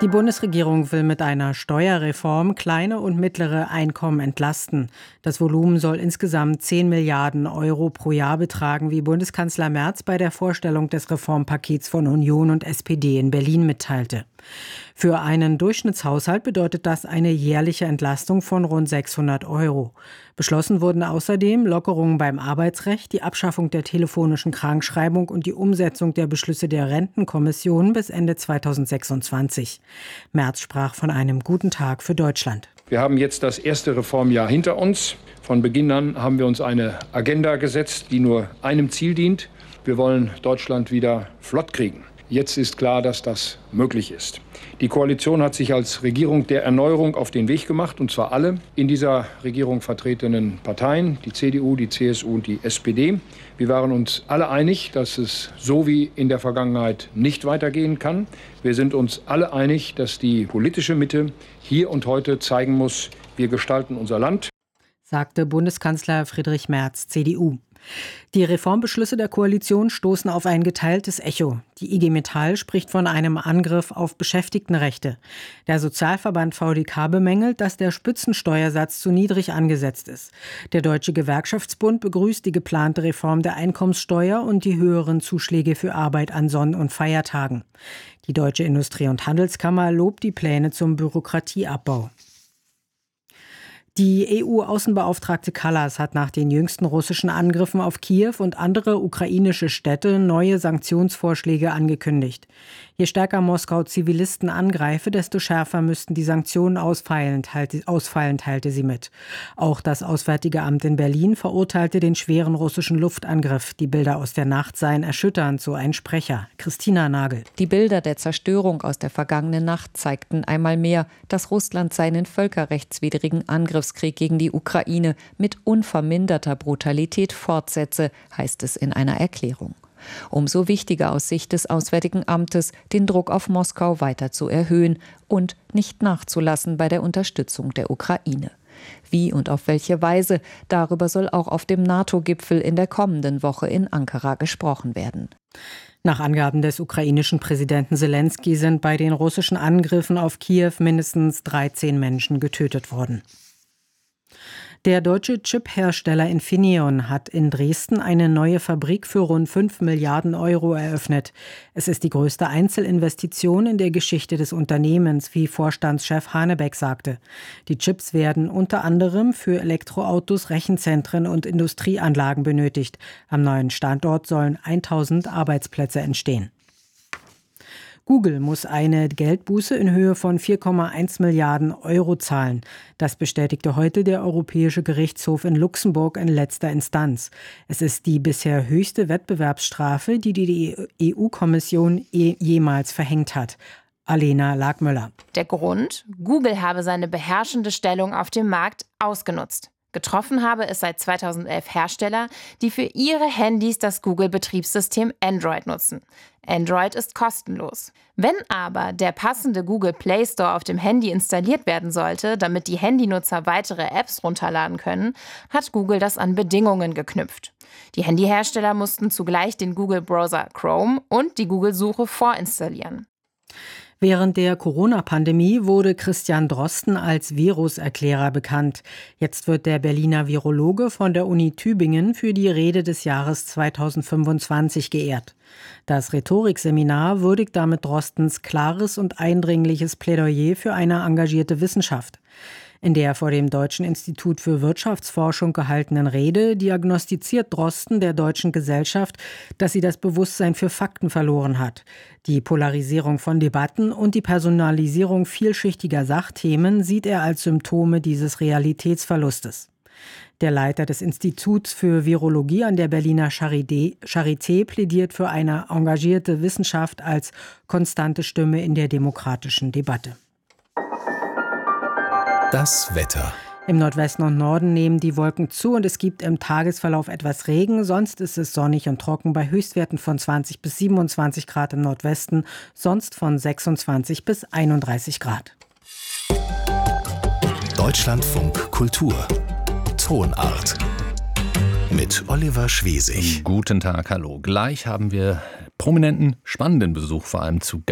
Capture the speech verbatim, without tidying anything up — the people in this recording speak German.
Die Bundesregierung will mit einer Steuerreform kleine und mittlere Einkommen entlasten. Das Volumen soll insgesamt zehn Milliarden Euro pro Jahr betragen, wie Bundeskanzler Merz bei der Vorstellung des Reformpakets von Union und S P D in Berlin mitteilte. Für einen Durchschnittshaushalt bedeutet das eine jährliche Entlastung von rund sechshundert Euro. Beschlossen wurden außerdem Lockerungen beim Arbeitsrecht, die Abschaffung der telefonischen Krankschreibung und die Umsetzung der Beschlüsse der Rentenkommission bis Ende zweitausendsechsundzwanzig. Merz sprach von einem guten Tag für Deutschland. Wir haben jetzt das erste Reformjahr hinter uns. Von Beginn an haben wir uns eine Agenda gesetzt, die nur einem Ziel dient. Wir wollen Deutschland wieder flott kriegen. Jetzt ist klar, dass das möglich ist. Die Koalition hat sich als Regierung der Erneuerung auf den Weg gemacht, und zwar alle in dieser Regierung vertretenen Parteien, die C D U, die C S U und die S P D. Wir waren uns alle einig, dass es so wie in der Vergangenheit nicht weitergehen kann. Wir sind uns alle einig, dass die politische Mitte hier und heute zeigen muss, wir gestalten unser Land, sagte Bundeskanzler Friedrich Merz, C D U. Die Reformbeschlüsse der Koalition stoßen auf ein geteiltes Echo. Die I G Metall spricht von einem Angriff auf Beschäftigtenrechte. Der Sozialverband V D K bemängelt, dass der Spitzensteuersatz zu niedrig angesetzt ist. Der Deutsche Gewerkschaftsbund begrüßt die geplante Reform der Einkommenssteuer und die höheren Zuschläge für Arbeit an Sonn- und Feiertagen. Die Deutsche Industrie- und Handelskammer lobt die Pläne zum Bürokratieabbau. Die E U-Außenbeauftragte Kallas hat nach den jüngsten russischen Angriffen auf Kiew und andere ukrainische Städte neue Sanktionsvorschläge angekündigt. Je stärker Moskau Zivilisten angreife, desto schärfer müssten die Sanktionen ausfallen, teilte, ausfallen, teilte sie mit. Auch das Auswärtige Amt in Berlin verurteilte den schweren russischen Luftangriff. Die Bilder aus der Nacht seien erschütternd, so ein Sprecher. Christina Nagel. Die Bilder der Zerstörung aus der vergangenen Nacht zeigten einmal mehr, dass Russland seinen völkerrechtswidrigen Angriff Krieg gegen die Ukraine mit unverminderter Brutalität fortsetze, heißt es in einer Erklärung. Umso wichtiger aus Sicht des Auswärtigen Amtes, den Druck auf Moskau weiter zu erhöhen und nicht nachzulassen bei der Unterstützung der Ukraine. Wie und auf welche Weise, darüber soll auch auf dem NATO-Gipfel in der kommenden Woche in Ankara gesprochen werden. Nach Angaben des ukrainischen Präsidenten Selenskyj sind bei den russischen Angriffen auf Kiew mindestens dreizehn Menschen getötet worden. Der deutsche Chip-Hersteller Infineon hat in Dresden eine neue Fabrik für rund fünf Milliarden Euro eröffnet. Es ist die größte Einzelinvestition in der Geschichte des Unternehmens, wie Vorstandschef Hanebeck sagte. Die Chips werden unter anderem für Elektroautos, Rechenzentren und Industrieanlagen benötigt. Am neuen Standort sollen tausend Arbeitsplätze entstehen. Google muss eine Geldbuße in Höhe von vier Komma eins Milliarden Euro zahlen. Das bestätigte heute der Europäische Gerichtshof in Luxemburg in letzter Instanz. Es ist die bisher höchste Wettbewerbsstrafe, die die E U-Kommission jemals verhängt hat. Alena Lagmöller. Der Grund? Google habe seine beherrschende Stellung auf dem Markt ausgenutzt. Getroffen habe es seit zweitausendelf Hersteller, die für ihre Handys das Google-Betriebssystem Android nutzen. Android ist kostenlos. Wenn aber der passende Google Play Store auf dem Handy installiert werden sollte, damit die Handynutzer weitere Apps runterladen können, hat Google das an Bedingungen geknüpft. Die Handyhersteller mussten zugleich den Google-Browser Chrome und die Google-Suche vorinstallieren. Während der Corona-Pandemie wurde Christian Drosten als Viruserklärer bekannt. Jetzt wird der Berliner Virologe von der Uni Tübingen für die Rede des Jahres zweitausendfünfundzwanzig geehrt. Das Rhetorikseminar würdigt damit Drostens klares und eindringliches Plädoyer für eine engagierte Wissenschaft. In der vor dem Deutschen Institut für Wirtschaftsforschung gehaltenen Rede diagnostiziert Drosten der deutschen Gesellschaft, dass sie das Bewusstsein für Fakten verloren hat. Die Polarisierung von Debatten und die Personalisierung vielschichtiger Sachthemen sieht er als Symptome dieses Realitätsverlustes. Der Leiter des Instituts für Virologie an der Berliner Charité, Charité plädiert für eine engagierte Wissenschaft als konstante Stimme in der demokratischen Debatte. Das Wetter. Im Nordwesten und Norden nehmen die Wolken zu und es gibt im Tagesverlauf etwas Regen. Sonst ist es sonnig und trocken bei Höchstwerten von zwanzig bis siebenundzwanzig Grad im Nordwesten, sonst von sechsundzwanzig bis einunddreißig Grad. Deutschlandfunk Kultur. Tonart. Mit Oliver Schwesig. Guten Tag, hallo. Gleich haben wir prominenten, spannenden Besuch vor allem zu